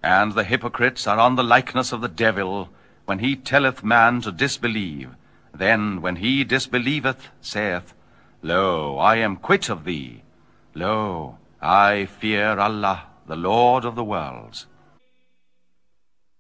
And the hypocrites are on the likeness of the devil, when he telleth man to disbelieve. Then, when he disbelieveth, saith, Lo, I am quit of thee. Lo, I fear Allah, the Lord of the worlds.